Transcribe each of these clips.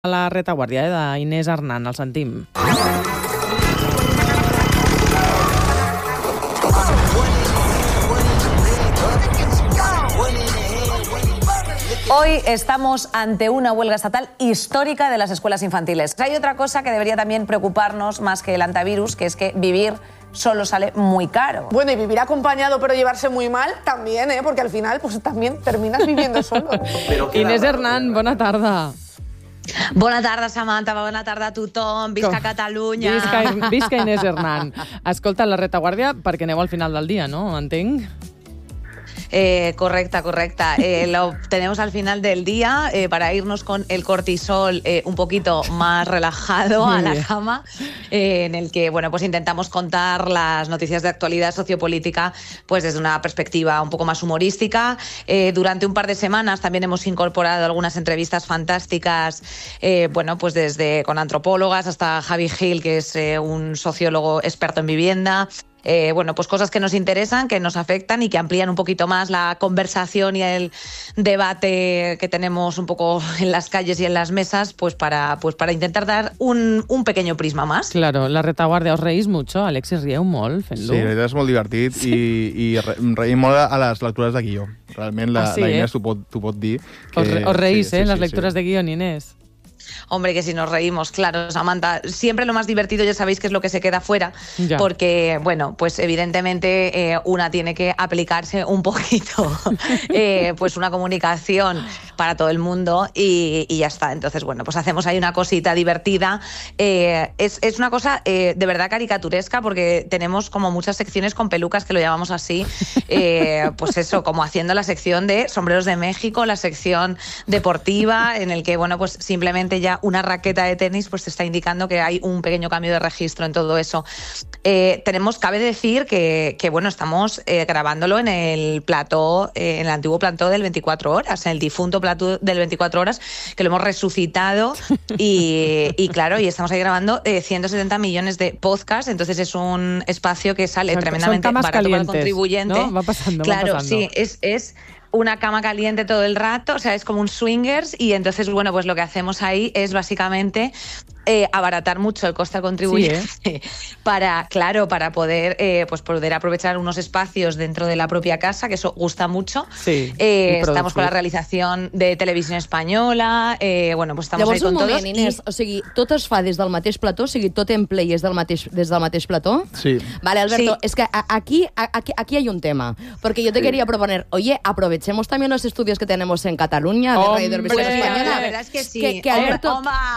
a la retaguardia d'Inés Hernán, el sentim. Hoy estamos ante una huelga estatal histórica de las escuelas infantiles. Hay otra cosa que debería también preocuparnos más que el antivirus, que es que vivir solo sale muy caro. Bueno, y vivir acompañado pero llevarse muy mal también, porque al final pues también terminas viviendo solo. Inés Hernán, bona tarda. Bona tarda, Samantha, bona tarda a tothom, visca Catalunya. Visca Inés Hernán. Escolta, la retaguardia, perquè aneu al final del dia, no? Entenc? Correcta. Lo tenemos al final del día para irnos con el cortisol un poquito más relajado a la cama, en el que pues intentamos contar las noticias de actualidad sociopolítica pues desde una perspectiva un poco más humorística. Durante un par de semanas también hemos incorporado algunas entrevistas fantásticas, pues desde con antropólogas hasta Javi Gil, que es un sociólogo experto en vivienda. Pues cosas que nos interesan, que nos afectan y que amplían un poquito más la conversación y el debate que tenemos un poco en las calles y en las mesas, pues para intentar dar un pequeño prisma más. Claro, la retaguardia, os reís mucho? Alexis rieu molt fent-lo? Sí, la veritat és molt divertit i reïm molt a les lectures de guió. Realment la Inés t'ho pot dir. Os reís, las lecturas de guión, Inés. Hombre, que si nos reímos, claro, Samantha. Siempre lo más divertido, ya sabéis que es lo que se queda fuera, porque, pues evidentemente una tiene que aplicarse un poquito, pues una comunicación para todo el mundo y ya está. Entonces, pues hacemos ahí una cosita divertida. Es una cosa de verdad caricaturesca, porque tenemos como muchas secciones con pelucas, que lo llamamos así, pues eso, como haciendo la sección de sombreros de México, la sección deportiva, en el que, pues simplemente ya una raqueta de tenis pues te está indicando que hay un pequeño cambio de registro en todo eso. Cabe decir que estamos grabándolo en el plató, en el antiguo plató del 24 horas, en el difunto plató del 24 horas, que lo hemos resucitado y claro, y estamos ahí grabando 170 millones de podcasts, entonces es un espacio que sale tremendamente barato para el contribuyente. ¿No? Va pasando. Sí, es una cama caliente todo el rato, o sea, es como un swingers, y entonces, pues lo que hacemos ahí es básicamente abaratar mucho el coste al contribuyente para poder aprovechar unos espacios dentro de la propia casa, que eso gusta mucho. Estamos con la realitzación de Televisión Española, pues estamos Llavors, ahí con moment, todos. Inés, o sigui, tot es fa des del mateix plató, o sigui, tot en play és des del mateix plató? Sí. Vale, Alberto, Sí. es que aquí hay un tema, porque yo te quería proponer, oye, aprovechemos también los estudios que tenemos en Cataluña, de Radio Televisión Española. La verdad es que sí. Que Alberto...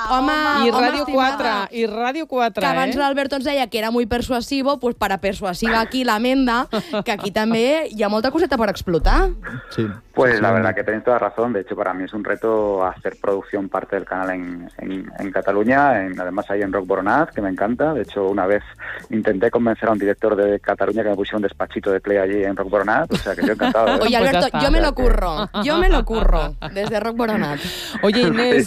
I Ràdio 4, i Ràdio 4, que abans l'Alberto ens deia que era muy persuasivo, pues para persuasiva aquí la menda, que aquí també hi ha molta coseta per explotar. Sí. Pues la verdad que tenéis toda razón. De hecho, para mí es un reto hacer producción parte del canal en Cataluña, además ahí en Rock Boronat, que me encanta. De hecho, una vez intenté convencer a un director de Cataluña que me pusiera un despachito de play allí en Rock Boronat, o sea que yo encantado. Oye, Alberto, Pues yo me lo curro desde Rock Boronat. Oye, Inés,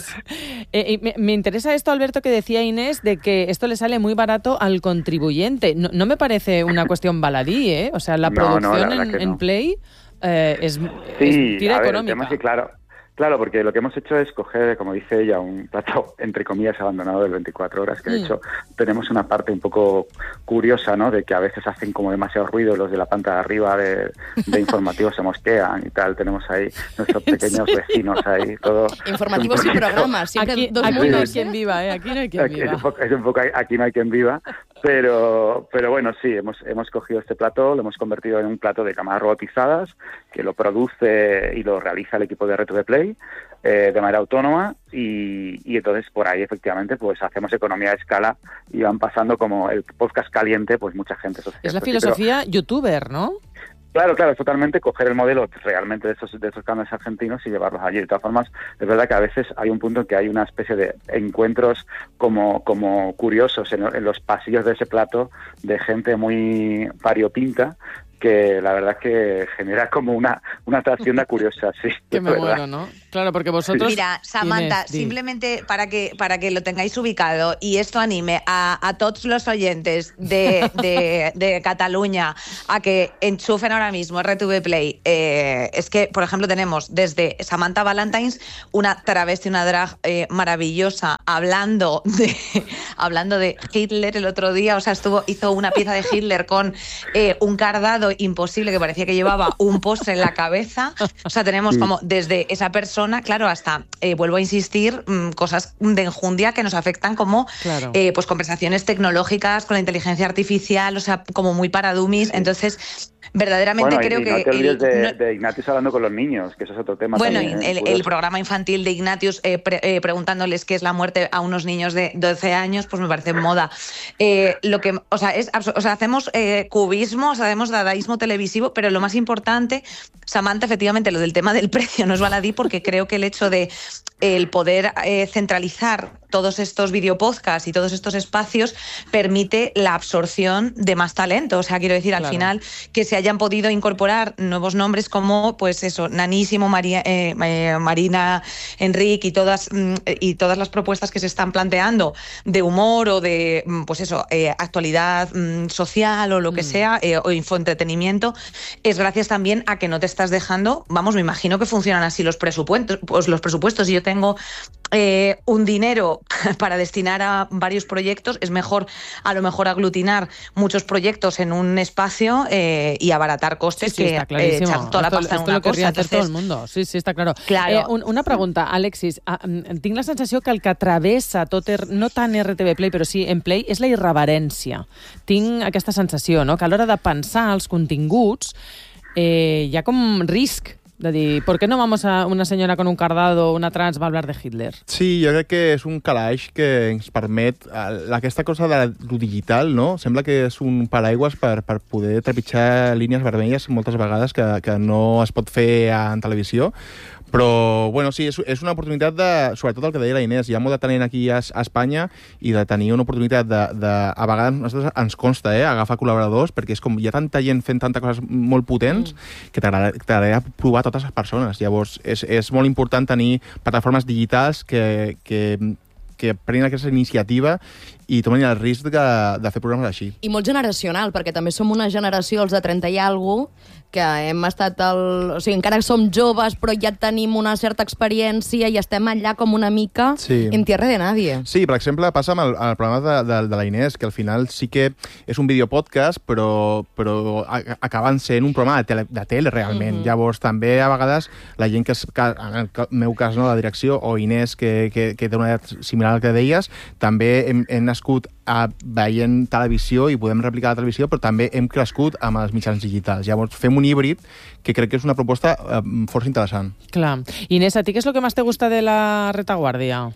me interesa esto, Alberto, que decía Inés, de que esto le sale muy barato al contribuyente. No me parece una cuestión baladí, ¿eh? O sea, la producción en Play es tira económica. El tema sí, claro, porque lo que hemos hecho es coger, como dice ella, un plato, entre comillas, abandonado del 24 horas, que de hecho tenemos una parte un poco curiosa, ¿no?, de que a veces hacen como demasiado ruido, los de la planta de arriba de informativos se mosquean y tal. Tenemos ahí nuestros pequeños vecinos ahí, todo. Informativos y programas, siempre aquí dos no mundos, hay quien viva, ¿eh? Aquí no hay quien viva. Es un poco aquí no hay quien viva, pero bueno, sí, hemos cogido este plató, lo hemos convertido en un plató de cámaras robotizadas, que lo produce y lo realiza el equipo de Reto de Play de manera autónoma, y entonces por ahí efectivamente pues hacemos economía de escala y van pasando como el podcast caliente, pues mucha gente. Es la filosofía youtuber, ¿no? Claro, es totalmente coger el modelo realmente de esos canales argentinos y llevarlos allí. De todas formas, es verdad que a veces hay un punto en que hay una especie de encuentros como curiosos en los pasillos de ese plato, de gente muy variopinta, que la verdad es que genera como una atracción curiosa, sí. Que me muero, ¿no? Claro, porque vosotros... Mira, Samantha, simplemente para que lo tengáis ubicado y esto anime a todos los oyentes de Cataluña a que enchufen ahora mismo RTV Play. Es que, por ejemplo, tenemos desde Samantha Valentines, una travesti, una drag maravillosa, hablando de Hitler el otro día. O sea, hizo una pieza de Hitler con un cardado imposible que parecía que llevaba un postre en la cabeza. O sea, tenemos como desde esa persona, claro, hasta, vuelvo a insistir, cosas de enjundia que nos afectan como pues conversaciones tecnológicas con la inteligencia artificial, o sea, como muy para dummies. Entonces, verdaderamente creo que... No te olvides de Ignatius hablando con los niños, que eso es otro tema. Bueno, también, el programa infantil de Ignatius preguntándoles qué es la muerte a unos niños de 12 años, pues me parece moda. Hacemos cubismo, hacemos dadaísmo televisivo, pero lo más importante, Samantha, efectivamente, lo del tema del precio no es baladí, porque creo que el hecho de el poder centralizar todos estos videopodcasts y todos estos espacios permite la absorción de más talento. O sea, quiero decir, al final, que se hayan podido incorporar nuevos nombres como, pues eso, Nanísimo, Marina, Enrique y todas las propuestas que se están planteando de humor o de, pues eso, actualidad social o lo que sea, o infoentretenimiento, es gracias también a que no te estás dejando, vamos, me imagino que funcionan así los presupuestos. Pues los presupuestos, si yo tengo un dinero para destinar a varios proyectos, es mejor a lo mejor aglutinar muchos proyectos en un espacio y abaratar costes que echar toda la pasta en una cosa. Entonces, todo el mundo. Sí, està claro. Una pregunta, Alexis. Tinc la sensació que el que travessa tot, no tant RTV Play, però sí en Play, és la irreverència. Tinc aquesta sensació, no? Que a l'hora de pensar els continguts hi ha com risc de dir, ¿por qué no vamos a una senyora con un cardado, una trans, va a hablar de Hitler? Sí, jo crec que és un calaix que ens permet aquesta cosa de lo digital, no? Sembla que és un paraigües per poder trepitjar línies vermelles moltes vegades que no es pot fer en televisió. Però, bueno, sí, és una oportunitat sobretot el que deia la Inés, hi ha molt de talent aquí a Espanya i de tenir una oportunitat a vegades nosaltres ens consta, agafar col·laboradors, perquè és com hi ha tanta gent fent tantes coses molt potents que t'agradaria provar totes les persones. Llavors, és molt important tenir plataformes digitals que prenguin aquesta iniciativa i tomen el risc de fer programes així. I molt generacional, perquè també som una generació, els de 30 i alguna cosa, que hem estat o sigui, encara som joves, però ja tenim una certa experiència i estem allà com una mica en tierra de nadie. Sí, per exemple, passa amb el programa de la Inés, que al final sí que és un videopodcast, però acaben sent un programa de tele realment. Llavors, també a vegades la gent que en el meu cas, no, la direcció, o Inés, que té una edat similar al que deies, també hem nascut veient televisió i podem replicar la televisió, però també hem crescut amb els mitjans digitals. Llavors, fem un híbrid que crec que és una proposta força interessant. Clar. Inés, ¿a ti qué es lo que más te gusta de la retaguardia?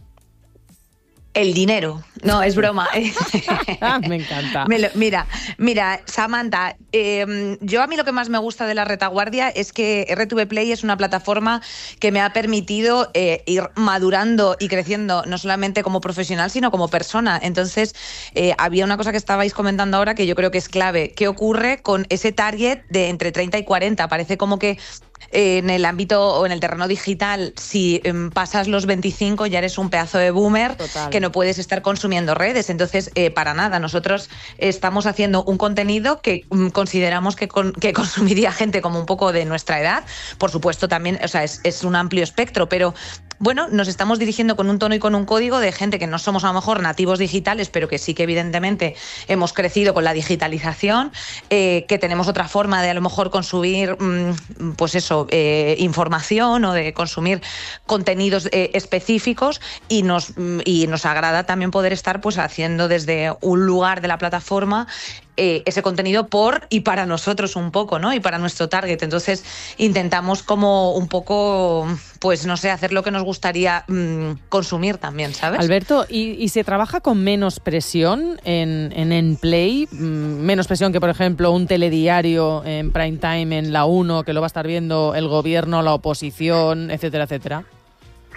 El dinero. No, es broma. Me encanta. Mira, Samantha, yo a mí lo que más me gusta de la retaguardia es que RTV Play es una plataforma que me ha permitido ir madurando y creciendo, no solamente como profesional, sino como persona. Entonces, había una cosa que estabais comentando ahora que yo creo que es clave. ¿Qué ocurre con ese target de entre 30 y 40? Parece como que en el ámbito o en el terreno digital, si pasas los 25 ya eres un pedazo de boomer. Total. Que no puedes estar consumiendo redes. Entonces, para nada, nosotros estamos haciendo un contenido que consideramos que consumiría gente como un poco de nuestra edad. Por supuesto, también, o sea, es un amplio espectro, pero bueno, nos estamos dirigiendo con un tono y con un código de gente que no somos a lo mejor nativos digitales, pero que sí que evidentemente hemos crecido con la digitalización, que tenemos otra forma de a lo mejor consumir, pues eso, información o de consumir contenidos específicos y nos agrada también poder estar pues haciendo desde un lugar de la plataforma ese contenido por y para nosotros un poco, ¿no? Y para nuestro target. Entonces intentamos como un poco, pues no sé, hacer lo que nos gustaría consumir también, ¿sabes? Alberto, ¿y se trabaja con menos presión en Play? Menos presión que, por ejemplo, un telediario en prime time en la 1, que lo va a estar viendo el gobierno, la oposición, etcétera, etcétera.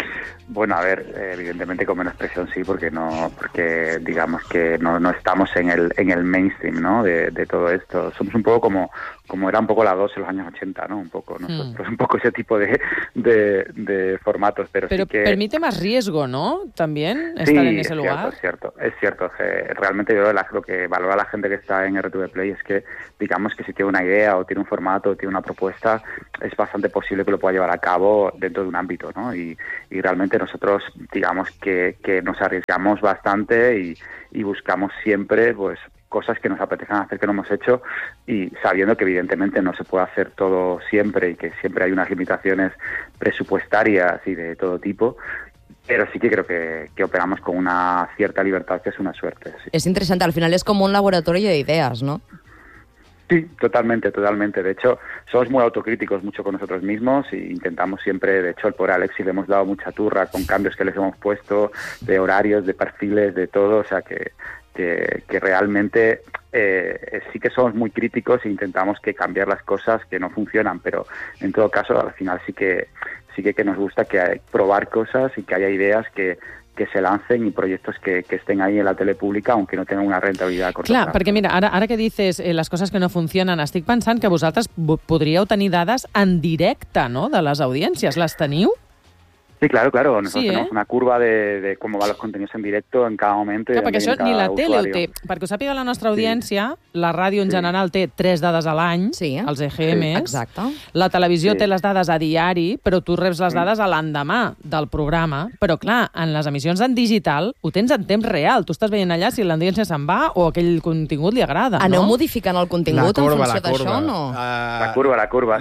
Bueno, a ver, evidentemente con menos presión sí, porque digamos que no estamos en el mainstream, ¿no? De todo esto. Somos un poco como era un poco la 2 en los años 80, ¿no? Un poco nosotros, un poco ese tipo de formatos, pero sí que permite más riesgo, ¿no? También estar en ese lugar. Es cierto. Realmente yo lo que valora la gente que está en RTV Play es que, digamos que si tiene una idea o tiene un formato o tiene una propuesta, es bastante posible que lo pueda llevar a cabo dentro de un ámbito, ¿no? Y realmente nosotros, digamos que nos arriesgamos bastante y buscamos siempre, pues, cosas que nos apetezcan hacer que no hemos hecho, y sabiendo que evidentemente no se puede hacer todo siempre y que siempre hay unas limitaciones presupuestarias y de todo tipo, pero sí que creo que operamos con una cierta libertad, que es una suerte. Sí. Es interesante, al final es como un laboratorio de ideas, ¿no? Sí, totalmente. De hecho, somos muy autocríticos mucho con nosotros mismos e intentamos siempre, de hecho, por Alexis le hemos dado mucha turra con cambios que les hemos puesto, de horarios, de perfiles, de todo, o sea que realmente sí que somos muy críticos e intentamos que cambiar las cosas que no funcionan, pero en todo caso al final sí que nos gusta que probar cosas y que haya ideas que se lancen y proyectos que estén ahí en la tele pública, aunque no tengan una rentabilitat a curt termini. Clar, perquè mira, ara que dices les coses que no funcionen, estic pensant que vosaltres podríeu tenir dades en directe, no?, de les audiències. Les teniu? Sí, claro. Nosotros tenemos una curva de cómo van los contenidos en directo en cada momento. Clar, perquè això ni la tele ho té. Perquè ho sàpiga la nostra audiència, la ràdio en general té 3 dades a l'any, els EGMs. Exacte. La televisió té les dades a diari, però tu reps les dades a l'endemà del programa. Però clar, en les emissions en digital ho tens en temps real. Tu estàs veient allà si l'audiència se'n va o aquell contingut li agrada, no? Aneu modificant el contingut en funció d'això, no? La curva.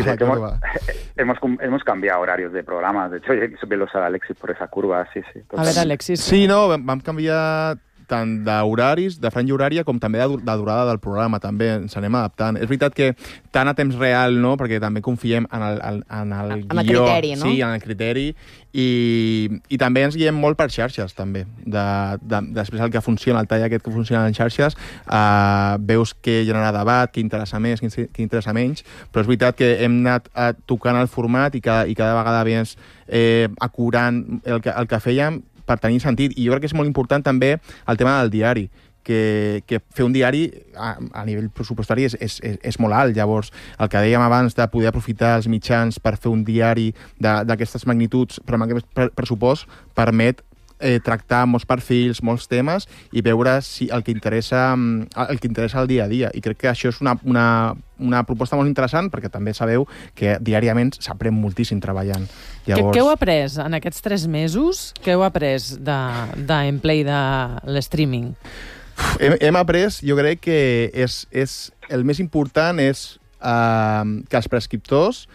Hemos cambiado horarios de programas. De hecho, eso bien lo sabe Alexis por esa curva, sí. A veure, Alexis. Sí, no, vam canviar tant d'horaris, de franja horària, com també de durada del programa, també ens anem adaptant. És veritat que tant a temps real, no?, perquè també confiem en el guió, criteri, no? Sí, en el criteri, i també ens guiem molt per xarxes, també. Després el que funciona, el tall aquest que funciona en xarxes, veus què genera debat, què interessa més, què interessa menys, però és veritat que hem anat tocant el format i cada vegada més acurant el que fèiem per tenir sentit. I jo crec que és molt important també el tema del diari, que fer un diari a nivell pressupostari és molt alt. Llavors, el que dèiem abans de poder aprofitar els mitjans per fer un diari d'aquestes magnituds, però amb aquest pressupost, permet tractar molts perfils, molts temes i veure si el que interessa al dia a dia. I crec que això és una proposta molt interessant, perquè també sabeu que diàriament s'aprèn moltíssim treballant. Llavors... Què heu après en aquests 3 mesos? Què heu après d'en Play de l'streaming? Hem après, jo crec que el més important és que els prescriptors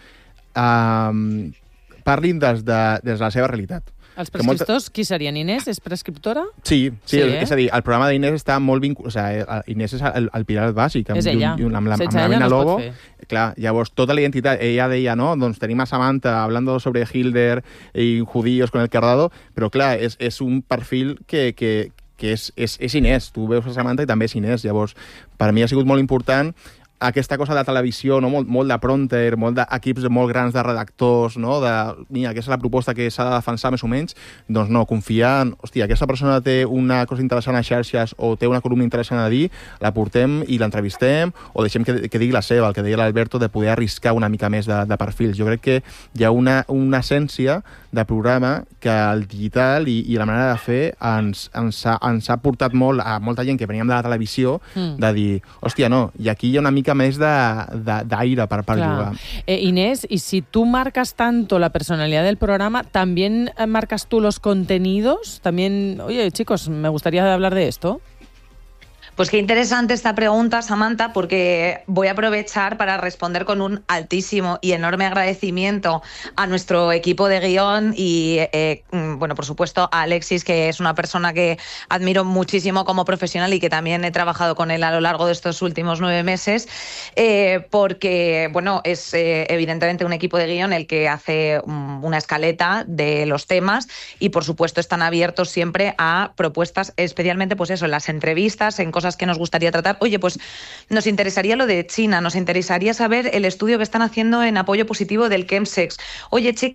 parlin des de la seva realitat. Els prescriptors, qui serien? Inés és prescriptora? Sí, és a dir, el programa d'Inés està molt vinculat... O sigui, Inés és el pilar bàsic. És ella. Amb la Mina Lobo. Clar, llavors, tota la identitat... Ella deia, no? Doncs tenim a Samantha hablando sobre Hilder y judíos con el Cardado, però clar, és un perfil que és Inés. Tu veus a Samantha i també és Inés. Llavors, per mi ha sigut molt important aquesta cosa de televisió, no? molt de prompter, molt d'equips molt grans de redactors, no? Mira, aquesta és la proposta que s'ha de defensar més o menys, doncs no, confiar en, hòstia, aquesta persona té una cosa interessant a xarxes o té una columna interessant a dir, la portem i l'entrevistem o deixem que digui la seva, el que deia l'Alberto, de poder arriscar una mica més de perfils. Jo crec que hi ha una essència de programa que el digital i la manera de fer ens ha portat molt a molta gent que veníem de la televisió de dir, hòstia, no, i aquí hi ha una mica més d'aire per jugar. Inés, y si tú marcas tanto la personalidad del programa, ¿también marcas tú los contenidos? También, oye, chicos, me gustaría hablar de esto. Pues qué interesante esta pregunta, Samantha, porque voy a aprovechar para responder con un altísimo y enorme agradecimiento a nuestro equipo de guión y, bueno, por supuesto, a Alexis, que es una persona que admiro muchísimo como profesional y que también he trabajado con él a lo largo de estos últimos 9 meses, porque, bueno, es evidentemente un equipo de guión el que hace una escaleta de los temas y, por supuesto, están abiertos siempre a propuestas, especialmente, pues eso, en las entrevistas, en cosas que nos gustaría tratar. Oye, pues nos interesaría lo de China, nos interesaría saber el estudio que están haciendo en apoyo positivo del chemsex. Oye, chicos,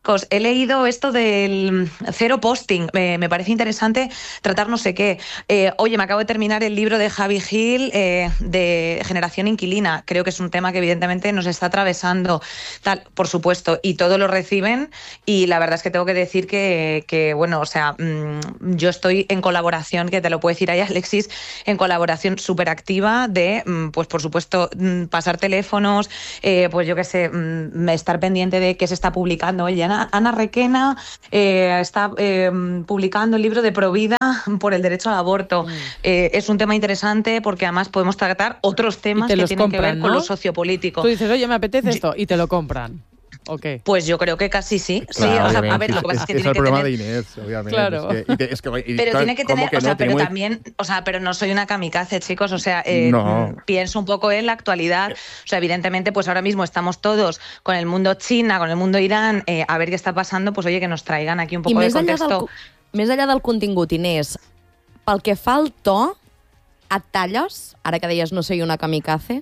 chicos, he leído esto del cero posting, me parece interesante tratar no sé qué. Oye, me acabo de terminar el libro de Javi Gil de Generación Inquilina. Creo que es un tema que evidentemente nos está atravesando, tal, por supuesto, y todo lo reciben, y la verdad es que tengo que decir que bueno, o sea, yo estoy en colaboración, que te lo puede decir ahí Alexis, en colaboración súper activa de, pues por supuesto, pasar teléfonos, pues yo qué sé, estar pendiente de qué se está publicando. Oye, Ana Requena está publicando el libro de Provida por el derecho al aborto. Es un tema interesante porque además podemos tratar otros temas que tienen que ver con lo sociopolítico. Tú dices, oye, me apetece esto, y te lo compran. Okay. Pues yo creo que casi sí. Claro, sí, o sea, a ver, lo que pasa es que tiene el que problema tener... de Inés, obviamente. Claro. Pero tiene que tener, o sea, pero también, o sea, pero no soy una kamikaze, chicos, o sea, pienso un poco en la actualidad. O sea, evidentemente, pues ahora mismo estamos todos con el mundo China, con el mundo Irán, a ver qué está pasando, pues oye, que nos traigan aquí un poco de contexto. Més enllà del contingut, Inés, pel que fa al to, et talles? Ara que deies no soy una kamikaze.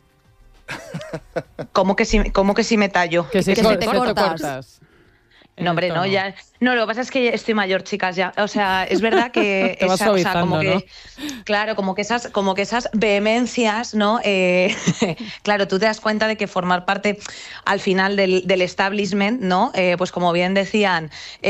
¿Cómo que si me tallo? Que si te cortas. No, hombre, no, ya. No, lo que pasa es que estoy mayor, chicas, ya. O sea, es verdad que te vas o sea, como que, ¿no? Claro, como que esas vehemencias, ¿no? Claro, tú te das cuenta de que formar parte al final del establishment, ¿no? Pues como bien decía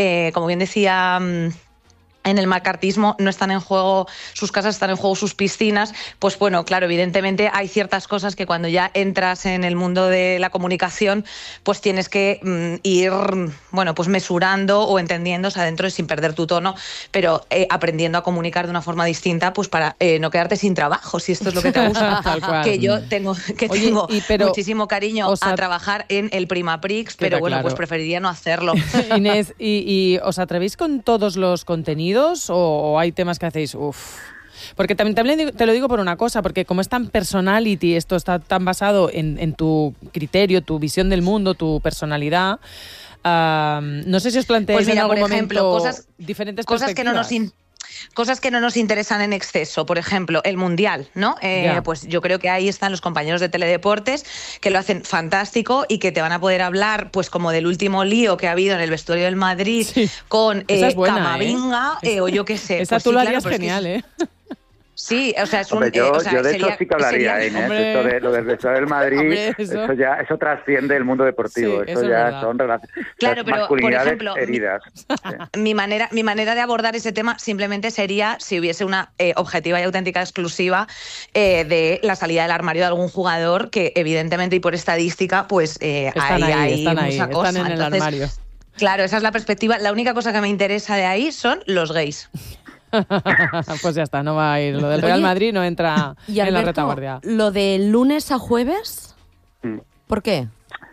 en el macartismo, no están en juego sus casas, están en juego sus piscinas. Pues bueno, claro, evidentemente hay ciertas cosas que cuando ya entras en el mundo de la comunicación, pues tienes que ir, bueno, pues mesurando o entendiendo, o sea, dentro sin perder tu tono, pero aprendiendo a comunicar de una forma distinta, pues para no quedarte sin trabajo, si esto es lo que te gusta. Tal cual. Que yo tengo muchísimo cariño a trabajar en el Primaprix, pero bueno, claro, pues preferiría no hacerlo. Inés, ¿y os atrevéis con todos los contenidos o hay temas que hacéis Porque también te lo digo por una cosa, porque como es tan personality, esto está tan basado en tu criterio, tu visión del mundo, tu personalidad, no sé si os planteáis pues mira, en algún por ejemplo, momento diferentes cosas que no nos interesan en exceso. Por ejemplo, el Mundial, ¿no? Pues yo creo que ahí están los compañeros de Teledeportes que lo hacen fantástico y que te van a poder hablar, pues como del último lío que ha habido en el vestuario del Madrid con Camavinga, o yo qué sé. Esa pues tú lo harías genial, Sí, o sea, es Hombre, yo de eso sí que hablaría, Inés. Hombre, esto de lo del vestuario del Madrid, hombre, eso trasciende el mundo deportivo. Sí, eso ya son claro, pero por ejemplo, heridas. Mi manera de abordar ese tema simplemente sería si hubiese una objetiva y auténtica exclusiva de la salida del armario de algún jugador que evidentemente y por estadística pues están en el armario. Claro, esa es la perspectiva. La única cosa que me interesa de ahí son los gays. Pues ya está, no va a ir. Lo del Real Madrid no entra en la retaguardia. ¿Lo de lunes a jueves? ¿Por qué?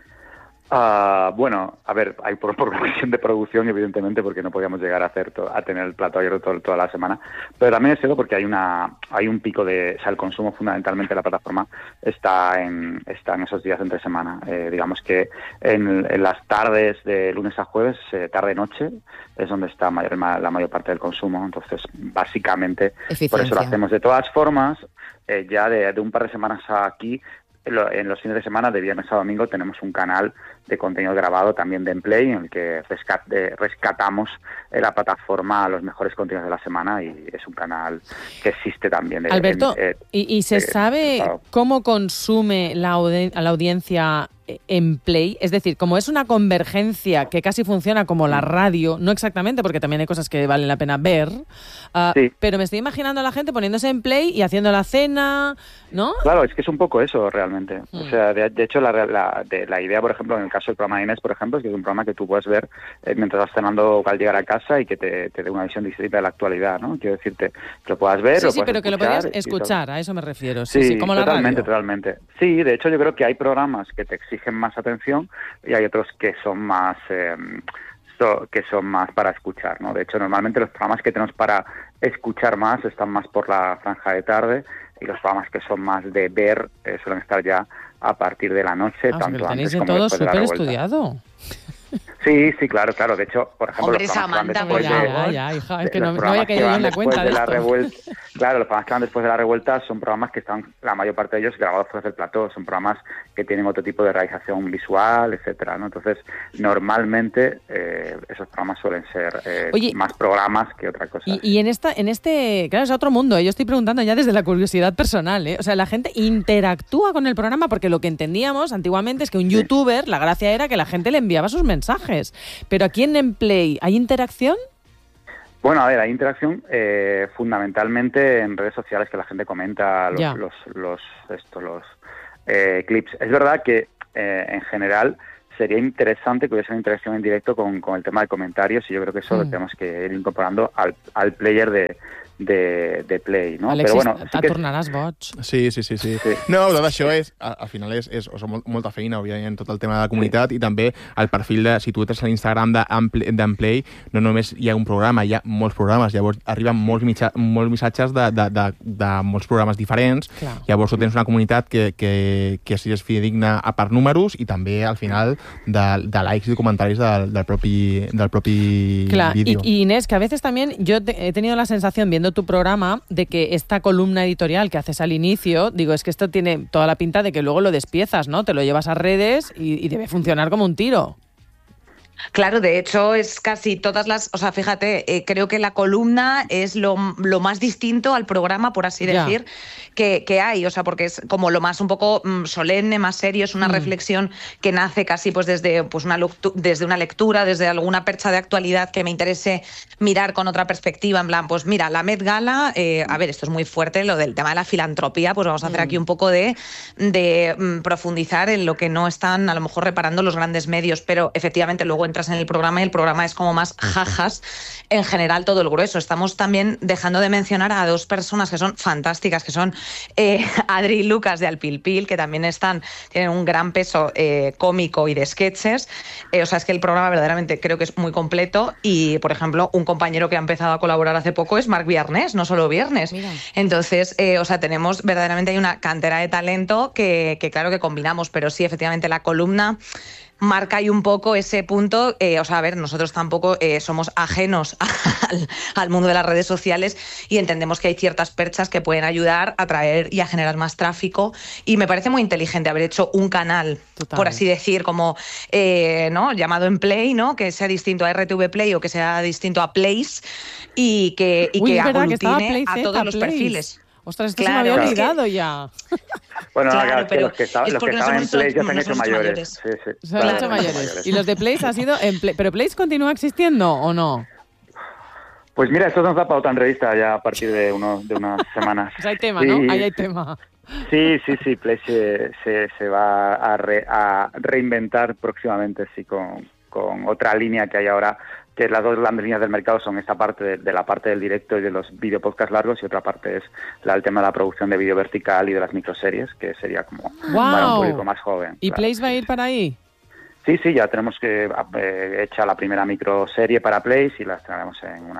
Bueno, a ver, hay por cuestión de producción, evidentemente, porque no podíamos llegar a tener el plato abierto toda la semana, pero también es cierto porque hay un pico de, o sea, el consumo fundamentalmente de la plataforma está en esos días entre semana. Digamos que en las tardes de lunes a jueves, tarde-noche, es donde está la mayor parte del consumo, entonces básicamente por eso lo hacemos. De todas formas, ya de un par de semanas aquí, en los fines de semana, de viernes a domingo, tenemos un canal de contenido grabado también de Emplay, en el que rescatamos en la plataforma los mejores contenidos de la semana, y es un canal que existe también. Alberto, ¿y se sabe cómo consume la audiencia en Play? Es decir, como es una convergencia que casi funciona como la radio, no exactamente, porque también hay cosas que valen la pena ver, pero me estoy imaginando a la gente poniéndose en Play y haciendo la cena, ¿no? Claro, es que es un poco eso realmente. O sea, de hecho, la idea, por ejemplo, en el caso del programa de Inés, por ejemplo, es que es un programa que tú puedes ver mientras vas cenando al llegar a casa y que te dé una visión distinta de la actualidad, ¿no? Quiero decirte, que lo puedas ver, sí, pero que lo puedas escuchar, a eso me refiero. Sí, como totalmente, la radio. Totalmente. Sí, de hecho, yo creo que hay programas que te exigen más atención y hay otros que son más para escuchar, ¿no? De hecho, normalmente los programas que tenemos para escuchar más están más por la franja de tarde, y los programas que son más de ver suelen estar ya a partir de la noche, tanto antes como después de la revuelta. Tenéis todo súper estudiado. Sí, claro. De hecho, por ejemplo, Hombre, Samantha, ya, hija, es que no había caído en la cuenta de la esto. revuelta. Claro, los programas que van después de La Revuelta son programas que están, la mayor parte de ellos, grabados fuera del plató. Son programas que tienen otro tipo de realización visual, etcétera, ¿no? Entonces, normalmente esos programas suelen ser más programas que otra cosa. Y en este, claro, es otro mundo. Yo estoy preguntando ya desde la curiosidad personal, ¿eh? O sea, la gente interactúa con el programa porque lo que entendíamos antiguamente es que un youtuber, la gracia era que la gente le enviaba sus mensajes. Pero aquí en Play, ¿hay interacción? Bueno, a ver, hay interacción fundamentalmente en redes sociales que la gente comenta los clips. Es verdad que en general sería interesante que hubiese una interacción en directo con el tema de comentarios y yo creo que eso lo tenemos que ir incorporando al player de Play, no? Alexis, però bueno, sí tornaràs boig. Sí. No, tot això al final és molta feina, òbviament, tot el tema de la comunitat i també el perfil de, si tu entres a l'Instagram d'en Play, no només hi ha un programa, hi ha molts programes, llavors arriben molts missatges de molts programes diferents, llavors tu tens una comunitat que és fidedigna per números i també al final de likes y comentarios del propi vídeo. Y Inés, que a veces también yo he tenido la sensación viendo tu programa de que esta columna editorial que haces al inicio, digo, es que esto tiene toda la pinta de que luego lo despiezas, ¿no? Te lo llevas a redes y debe funcionar como un tiro. Claro, de hecho es casi todas las... O sea, fíjate, creo que la columna es lo más distinto al programa, por así decir, que hay. O sea, porque es como lo más un poco solemne, más serio. Es una reflexión que nace casi pues desde una lectura, desde alguna percha de actualidad que me interese mirar con otra perspectiva. En plan, pues mira, la Met Gala... a ver, esto es muy fuerte, lo del tema de la filantropía. Pues vamos a hacer aquí un poco de profundizar en lo que no están a lo mejor reparando los grandes medios. Pero efectivamente luego entras en el programa y el programa es como más jajas en general todo el grueso. Estamos también dejando de mencionar a dos personas que son fantásticas, que son Adri y Lucas de Alpilpil, que también tienen un gran peso cómico y de sketches. O sea, es que el programa verdaderamente creo que es muy completo y, por ejemplo, un compañero que ha empezado a colaborar hace poco es Marc Viernes, no solo Viernes. Mira. Entonces, o sea, verdaderamente hay una cantera de talento que claro que combinamos, pero sí, efectivamente, la columna marca ahí un poco ese punto. O sea, a ver, nosotros tampoco somos ajenos al mundo de las redes sociales y entendemos que hay ciertas perchas que pueden ayudar a atraer y a generar más tráfico y me parece muy inteligente haber hecho un canal, por así decir, como ¿no? llamado en Play, ¿no? Que sea distinto a RTV Play o que sea distinto a Plays y que aglutine a todos los perfiles. Ostras, esto se me había olvidado ya. Bueno, claro, pero los que estaban en Play ya se han hecho mayores. Sí. Se han hecho mayores. Y los de Play ha sido en Play. ¿Pero Play continúa existiendo o no? Pues mira, esto nos da para otra entrevista ya a partir de unas semanas. Pues hay tema, ¿no? Ahí hay tema. Sí. Play se va a reinventar próximamente, sí, con otra línea que hay ahora, que las dos grandes líneas del mercado son esta parte de la parte del directo y de los videopodcasts largos y otra parte es el tema de la producción de vídeo vertical y de las microseries, que sería como para un público más joven. ¿Y claro. Place va a ir para ahí? Sí, ya tenemos hecha la primera microserie para Place y la estrenaremos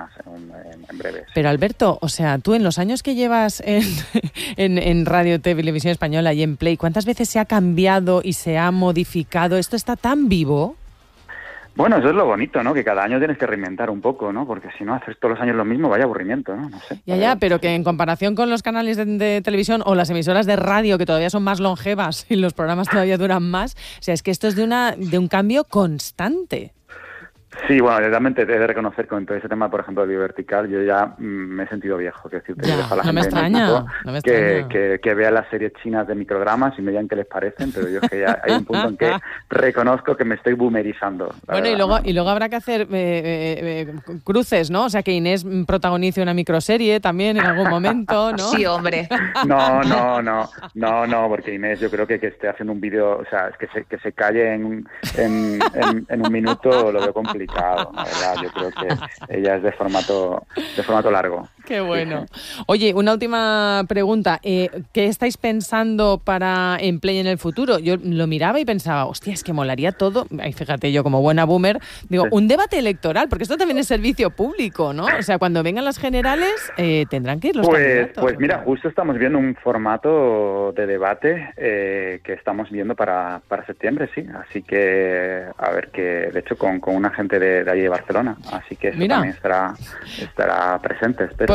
en breve. Sí. Pero Alberto, o sea, tú en los años que llevas en Radio Televisión Española y en Play, ¿cuántas veces se ha cambiado y se ha modificado? ¿Esto está tan vivo? Bueno, eso es lo bonito, ¿no? Que cada año tienes que reinventar un poco, ¿no? Porque si no haces todos los años lo mismo, vaya aburrimiento, ¿no? No sé. Ya, pero que en comparación con los canales de televisión o las emisoras de radio, que todavía son más longevas y los programas todavía duran más, o sea, es que esto es de un cambio constante. Sí, bueno, realmente he de reconocer con todo ese tema, por ejemplo, del video vertical, yo ya me he sentido viejo. Que no me extraña. Que vean las series chinas de microgramas y me digan qué les parecen, pero yo es que ya hay un punto en que reconozco que me estoy boomerizando. Bueno, y luego habrá que hacer cruces, ¿no? O sea, que Inés protagonice una microserie también en algún momento, ¿no? Sí, hombre. No, porque Inés yo creo que esté haciendo un vídeo, o sea, es que se calle en un minuto lo veo complicado. La verdad, yo creo que ella es de formato largo. Qué bueno. Oye, una última pregunta. ¿Qué estáis pensando para en Play en el futuro? Yo lo miraba y pensaba, hostia, es que molaría todo. Ay, fíjate, yo como buena boomer, digo, un debate electoral, porque esto también es servicio público, ¿no? O sea, cuando vengan las generales, tendrán que ir los candidatos. Pues mira, justo estamos viendo un formato de debate que estamos viendo para septiembre, sí. Así que, a ver, que de hecho con una gente de allí de Barcelona. Así que eso también estará presente, espero.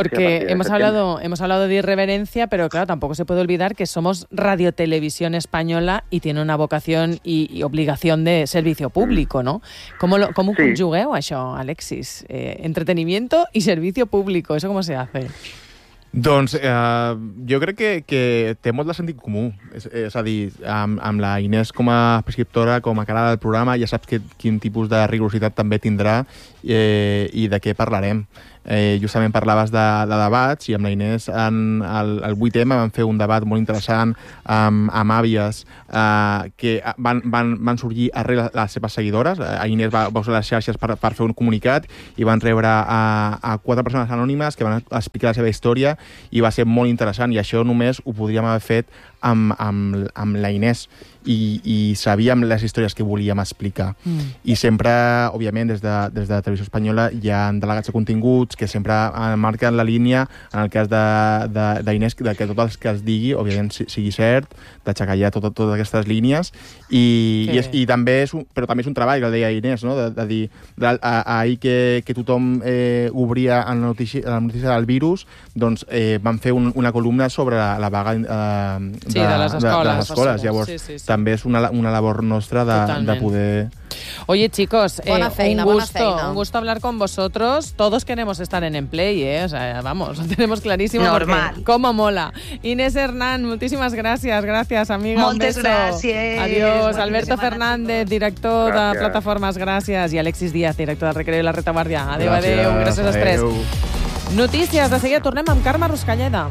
Porque hemos hablado de irreverencia, pero claro, tampoco se puede olvidar que somos Radiotelevisión Española y tiene una vocación y obligación de servicio público, ¿no? ¿Cómo conjugueu això, Alexis? Entretenimiento y servicio público, ¿eso cómo se hace? Doncs jo crec que té molt de sentit comú. És a dir, amb la Inés com a prescriptora, com a cara del programa, ja saps quin tipus de rigorositat també tindrà i de què parlarem. Justament parlaves de debats i amb la Inés el 8M van fer un debat molt interessant amb àvies que van sorgir arrel les seves seguidores. Inés va usar les xarxes per fer un comunicat i van rebre a 4 persones anònimes que van explicar la seva història i va ser molt interessant, i això només ho podríem haver fet amb la Inés i sabíem les històries que volíem explicar. I sempre, òbviament, des de Televisió Espanyola hi ha delegats de continguts que sempre marquen la línia, en el cas d'Inés, que tot el que es digui, òbviament, sigui cert, d'aixecar ja totes aquestes línies, i també és un treball, que el deia Inés, no? de dir, ahir que tothom obria la notícia del virus, doncs van fer una columna sobre la vaga de les escoles. Llavors, també és una labor nostra de poder... Oye, chicos, buena feina. Un gusto hablar con vosotros. Todos queremos estar en Play, ¿eh? O sea, vamos, lo tenemos clarísimo. Normal. Cómo mola. Inés Hernán, muchísimas gracias. Gracias, amiga. Moltes un beso. Gràcies. Adiós. Alberto Fernández, director de Plataformes, gràcies. I Alexis Díaz, director del Recreo i la Retaguardia. Adéu. Gràcies als tres. Notícies. De seguida tornem amb Carme Ruscalleda.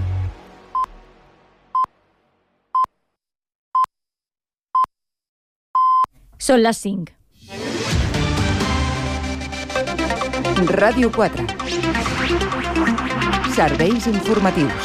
Són les 5. Ràdio 4. Serveis informatius.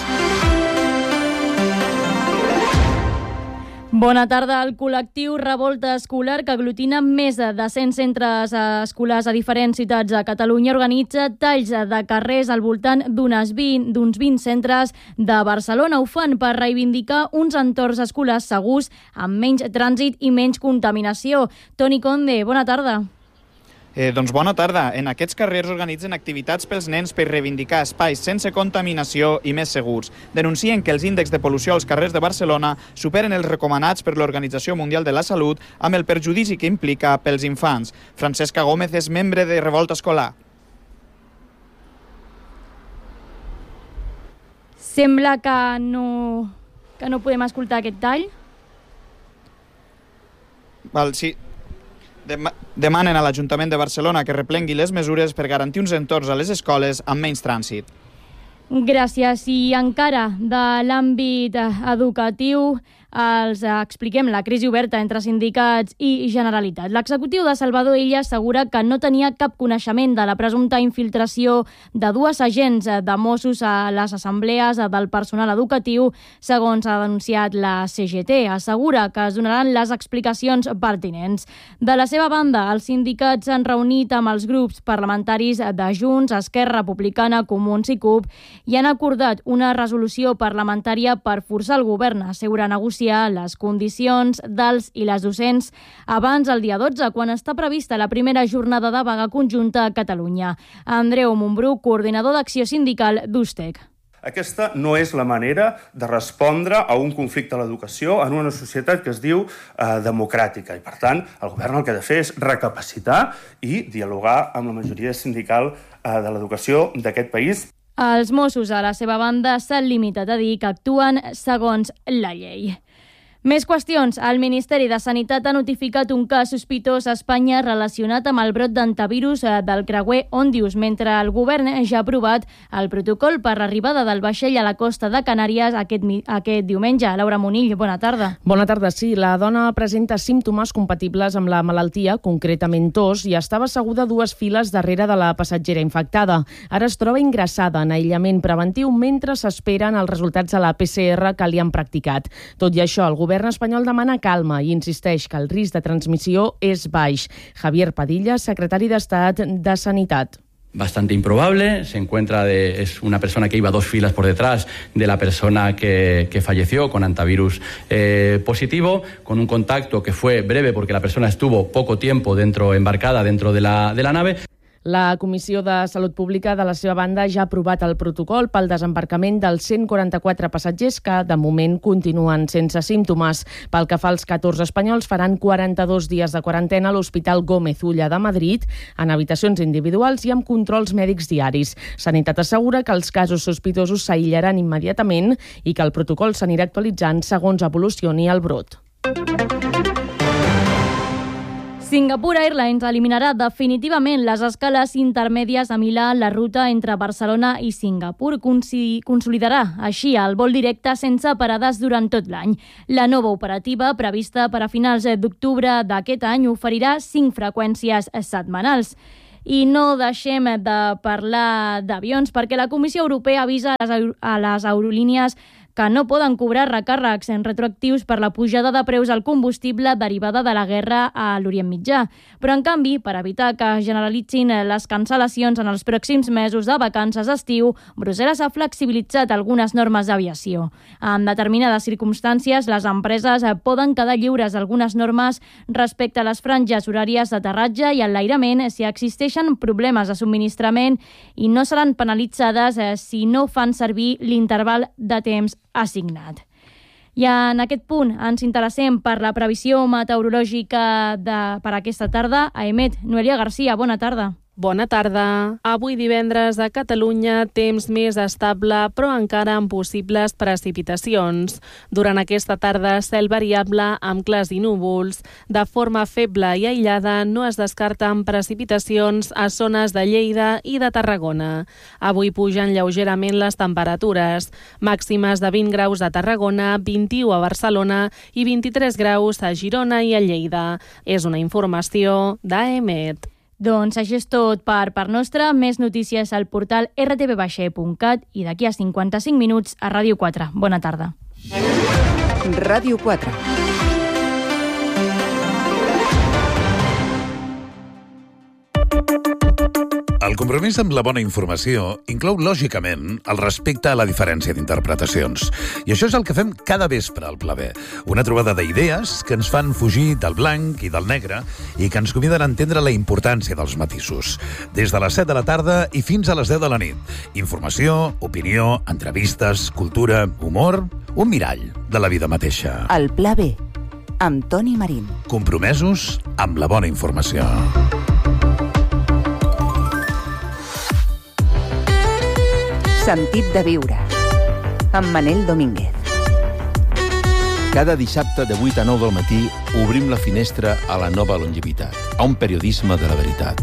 Bona tarda. El col·lectiu Revolta Escolar, que aglutina més de 100 centres escolars a diferents ciutats de Catalunya, organitza talls de carrers al voltant d'uns 20 centres de Barcelona. Ho fan per reivindicar uns entorns escolars segurs, amb menys trànsit i menys contaminació. Toni Conde, bona tarda. Doncs bona tarda. En aquests carrers organitzen activitats pels nens per reivindicar espais sense contaminació i més segurs. Denuncien que els índexs de pol·lució als carrers de Barcelona superen els recomanats per l'Organització Mundial de la Salut amb el perjudici que implica pels infants. Francesca Gómez és membre de Revolta Escolar. Sembla que no podem escoltar aquest tall. Sí. Demanen a l'Ajuntament de Barcelona que replengui les mesures per garantir uns entorns a les escoles amb menys trànsit. Gràcies. I encara de l'àmbit educatiu els expliquem la crisi oberta entre sindicats i Generalitat. L'executiu de Salvador Illa assegura que no tenia cap coneixement de la presumpta infiltració de 2 agents de Mossos a les assemblees del personal educatiu, segons ha denunciat la CGT. Assegura que es donaran les explicacions pertinents. De la seva banda, els sindicats s'han reunit amb els grups parlamentaris de Junts, Esquerra Republicana, Comuns i CUP i han acordat una resolució parlamentària per forçar el govern a seure a negociar les condicions dels i les docents abans del dia 12, quan està prevista la primera jornada de vaga conjunta a Catalunya. Andreu Montbrú, coordinador d'acció sindical d'Ustec. Aquesta no és la manera de respondre a un conflicte a l'educació en una societat que es diu democràtica. I, per tant, el govern el que ha de fer és recapacitar i dialogar amb la majoria sindical de l'educació d'aquest país. Els Mossos, a la seva banda, s'han limitat a dir que actuen segons la llei. Més qüestions. El Ministeri de Sanitat ha notificat un cas sospitós a Espanya relacionat amb el brot d'antivirus del creuer Òndius, mentre el govern ja ha aprovat el protocol per l'arribada del vaixell a la costa de Canàries aquest diumenge. Laura Monill, bona tarda. Bona tarda, sí. La dona presenta símptomes compatibles amb la malaltia, concretament tos, i estava asseguda 2 files darrere de la passatgera infectada. Ara es troba ingressada en aïllament preventiu mentre s'esperen els resultats de la PCR que li han practicat. Tot i això, el govern espanyol demana calma i insisteix que el risc de transmissió és baix. Javier Padilla, secretari d'Estat de Sanitat. Bastante improbable, es una persona que iba 2 filas por detrás de la persona que falleció con antivirus positivo, con un contacto que fue breve porque la persona estuvo poco tiempo embarcada dentro de la nave. La Comissió de Salut Pública, de la seva banda, ja ha aprovat el protocol pel desembarcament dels 144 passatgers que, de moment, continuen sense símptomes. Pel que fa als 14 espanyols, faran 42 dies de quarantena a l'Hospital Gómez Ulla de Madrid, en habitacions individuals i amb controls mèdics diaris. Sanitat assegura que els casos sospitosos s'aïllaran immediatament i que el protocol s'anirà actualitzant segons evolucioni el brot. Singapore Airlines eliminarà definitivament les escales intermèdies a Milà en la ruta entre Barcelona i Singapur. Consolidarà així el vol directe sense parades durant tot l'any. La nova operativa, prevista per a finals d'octubre d'aquest any, oferirà 5 freqüències setmanals. I no deixem de parlar d'avions perquè la Comissió Europea avisa a les aerolínies que no poden cobrar recàrrecs retroactius per la pujada de preus al combustible derivada de la guerra a l'Orient Mitjà. Però, en canvi, per evitar que generalitzin les cancel·lacions en els pròxims mesos de vacances d'estiu, Brussel·les ha flexibilitzat algunes normes d'aviació. En determinades circumstàncies, les empreses poden quedar lliures d'algunes normes respecte a les franges horàries d'aterratge i enlairament si existeixen problemes de subministrament i no seran penalitzades si no fan servir l'interval de temps assignat. I en aquest punt ens interessem per la previsió meteorològica per aquesta tarda. A EMET, Noelia Garcia, bona tarda. Bona tarda. Avui divendres a Catalunya, temps més estable, però encara amb possibles precipitacions. Durant aquesta tarda, cel variable amb clars i núvols. De forma feble i aïllada, no es descarten precipitacions a zones de Lleida i de Tarragona. Avui pugen lleugerament les temperatures. Màximes de 20 graus a Tarragona, 21 a Barcelona i 23 graus a Girona i a Lleida. És una informació d'AEMET. Doncs això és tot per part nostra. Més notícies al portal rtv.cat i d'aquí a 55 minuts a Ràdio 4. Bona tarda. Ràdio 4. El compromís amb la bona informació inclou, lògicament, el respecte a la diferència d'interpretacions. I això és el que fem cada vespre al Pla B. Una trobada d'idees que ens fan fugir del blanc i del negre i que ens conviden a entendre la importància dels matisos. Des de les 7 de la tarda i fins a les 10 de la nit. Informació, opinió, entrevistes, cultura, humor, un mirall de la vida mateixa. El Pla B, amb Toni Marín. Compromesos amb la bona informació. Sentit de viure, amb Manel Domínguez. Cada dissabte de 8 a 9 del matí obrim la finestra a la nova longevitat, a un periodisme de la veritat.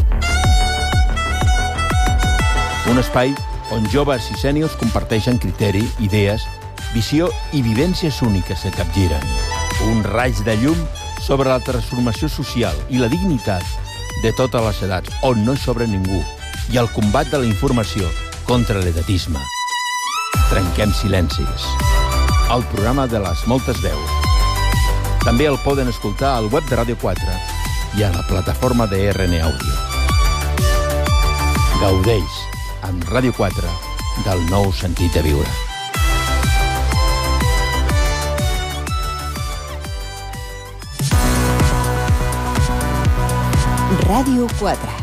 Un espai on joves i sèniors comparteixen criteri, idees, visió i vivències úniques que capgiren. Un raig de llum sobre la transformació social i la dignitat de totes les edats, on no hi sobra ningú, i el combat de la informació contra l'edatisme. Trenquem silencis. El programa de les moltes veus. També el poden escoltar al web de Ràdio 4 i a la plataforma de RN Audio. Gaudeix amb Ràdio 4 del nou sentit de viure. Ràdio 4.